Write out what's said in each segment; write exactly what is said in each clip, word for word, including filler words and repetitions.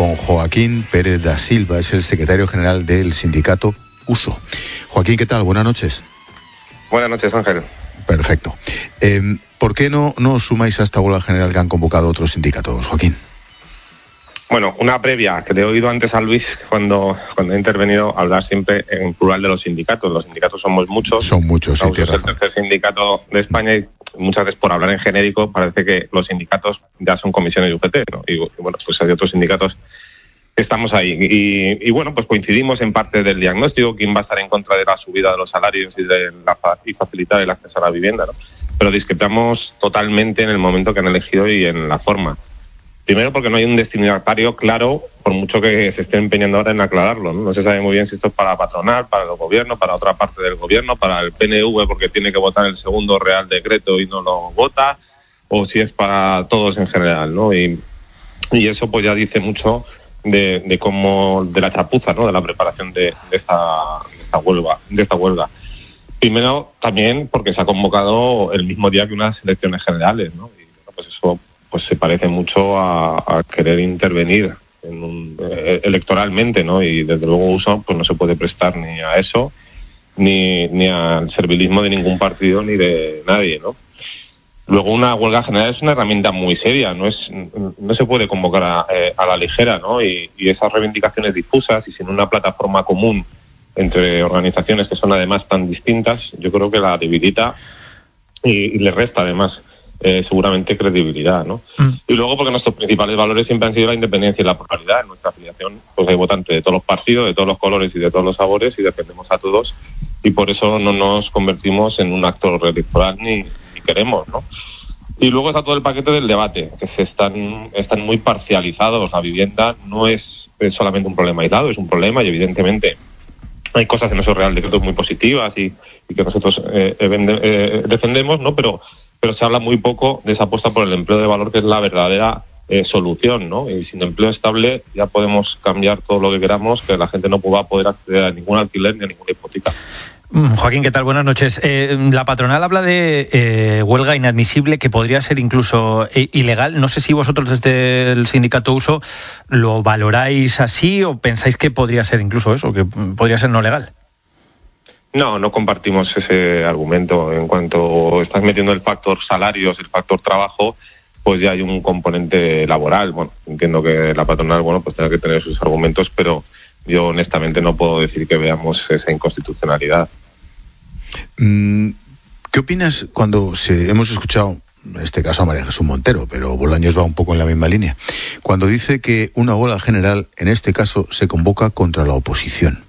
con Joaquín Pérez da Silva, es el secretario general del sindicato U S O. Joaquín, ¿qué tal? Buenas noches. Buenas noches, Ángel. Perfecto. Eh, ¿Por qué no, no os sumáis a esta huelga general que han convocado otros sindicatos, Joaquín? Bueno, una previa, que le he oído antes a Luis cuando, cuando he intervenido hablar siempre en plural de los sindicatos. Los sindicatos somos muchos. Son muchos, sí, tienes razón. Es el tercer sindicato de España y muchas veces por hablar en genérico parece que los sindicatos ya son comisiones de U G T, ¿no? Y, y bueno, pues hay otros sindicatos que estamos ahí. Y, y bueno, pues coincidimos en parte del diagnóstico, quién va a estar en contra de la subida de los salarios y de la y facilitar el acceso a la vivienda, ¿no? Pero discrepamos totalmente en el momento que han elegido y en la forma. Primero porque no hay un destinatario claro, por mucho que se esté empeñando ahora en aclararlo, ¿no? No se sabe muy bien si esto es para patronal, para el gobierno, para otra parte del gobierno, para el P N V porque tiene que votar el segundo Real Decreto y no lo vota, o si es para todos en general, ¿no? Y, y eso pues ya dice mucho de, de cómo, de la chapuza, ¿no? De la preparación de, de esta, de esta huelga, de esta huelga. Primero también porque se ha convocado el mismo día que unas elecciones generales, ¿no? Y bueno, pues eso pues se parece mucho a, a querer intervenir en un, eh, electoralmente, ¿no? Y desde luego U S O pues no se puede prestar ni a eso, ni, ni al servilismo de ningún partido ni de nadie, ¿no? Luego una huelga general es una herramienta muy seria, no es no se puede convocar a, eh, a la ligera, ¿no? Y, y esas reivindicaciones difusas y sin una plataforma común entre organizaciones que son además tan distintas, yo creo que la debilita y, y le resta además Eh, seguramente credibilidad, ¿no? Mm. Y luego porque nuestros principales valores siempre han sido la independencia y la pluralidad. En nuestra afiliación pues hay votantes de todos los partidos, de todos los colores y de todos los sabores y defendemos a todos y por eso no nos convertimos en un actor electoral ni, ni queremos, ¿no? Y luego está todo el paquete del debate, que se están, están muy parcializados. La vivienda no es, es solamente un problema aislado, es un problema y evidentemente hay cosas en esos Real Decretos muy positivas y, y que nosotros eh, vende, eh, defendemos, ¿no? Pero pero se habla muy poco de esa apuesta por el empleo de valor, que es la verdadera eh, solución, ¿no? Y sin empleo estable ya podemos cambiar todo lo que queramos, que la gente no va a poder acceder a ningún alquiler ni a ninguna hipoteca. Joaquín, ¿qué tal? Buenas noches. Eh, la patronal habla de eh, huelga inadmisible, que podría ser incluso eh, ilegal. No sé si vosotros desde el sindicato U S O lo valoráis así o pensáis que podría ser incluso eso, que podría ser no legal. No, no compartimos ese argumento. En cuanto estás metiendo el factor salarios, el factor trabajo, pues ya hay un componente laboral. Bueno, entiendo que la patronal, bueno, pues tenga que tener sus argumentos, pero yo honestamente no puedo decir que veamos esa inconstitucionalidad. ¿Qué opinas cuando se, hemos escuchado, en este caso a María Jesús Montero, pero Bolaños va un poco en la misma línea, cuando dice que una huelga general, en este caso, se convoca contra la oposición?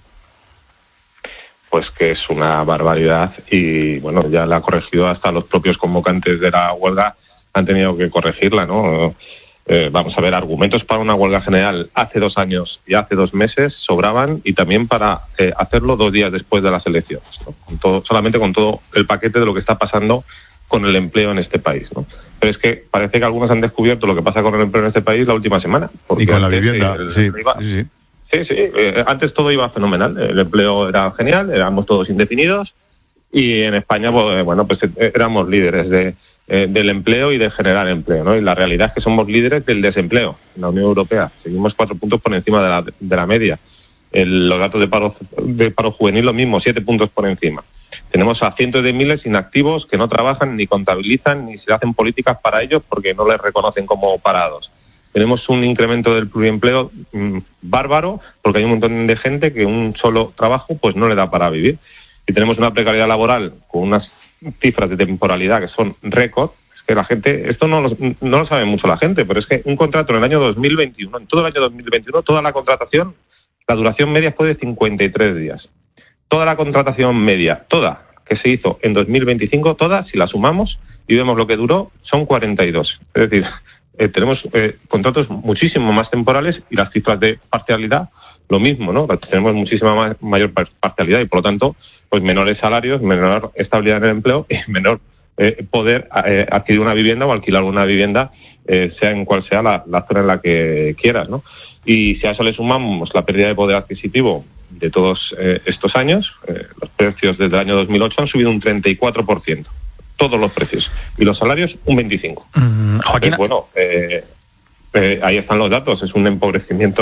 Pues que es una barbaridad y, bueno, ya la ha corregido hasta los propios convocantes de la huelga, han tenido que corregirla, ¿no? Eh, vamos a ver, argumentos para una huelga general hace dos años y hace dos meses sobraban y también para eh, hacerlo dos días después de las elecciones, ¿no? Con todo, solamente con todo el paquete de lo que está pasando con el empleo en este país, ¿no? Pero es que parece que algunos han descubierto lo que pasa con el empleo en este país la última semana. Y con la vivienda, el, sí, iba, sí, sí. Sí, sí, eh, antes todo iba fenomenal, el empleo era genial, éramos todos indefinidos y en España, pues, bueno, pues éramos líderes de, eh, del empleo y de generar empleo, ¿no? Y la realidad es que somos líderes del desempleo en la Unión Europea, seguimos cuatro puntos por encima de la, de la media. El, los datos de paro, de paro juvenil lo mismo, siete puntos por encima. Tenemos a cientos de miles inactivos que no trabajan, ni contabilizan, ni se hacen políticas para ellos porque no les reconocen como parados. Tenemos un incremento del pluriempleo mmm, bárbaro, porque hay un montón de gente que un solo trabajo pues no le da para vivir. Y tenemos una precariedad laboral con unas cifras de temporalidad que son récord. Es que la gente, esto no lo, no lo sabe mucho la gente, pero es que un contrato en el año dos mil veintiuno, en todo el año dos mil veintiuno, toda la contratación, la duración media fue de cincuenta y tres días. Toda la contratación media, toda, que se hizo en dos mil veinticinco, toda, si la sumamos y vemos lo que duró, son cuarenta y dos. Es decir, Eh, tenemos eh, contratos muchísimo más temporales y las cifras de parcialidad lo mismo, ¿no? Tenemos muchísima más, mayor parcialidad y por lo tanto pues menores salarios, menor estabilidad en el empleo y menor eh, poder eh, adquirir una vivienda o alquilar una vivienda, eh, sea en cual sea la, la zona en la que quieras, ¿no? Y si a eso le sumamos la pérdida de poder adquisitivo de todos eh, estos años, eh, los precios desde el año dos mil ocho han subido un treinta y cuatro por ciento. Todos los precios. Y los salarios, un veinticinco por ciento. Mm, Joaquín... Entonces, bueno, eh, eh, ahí están los datos. Es un empobrecimiento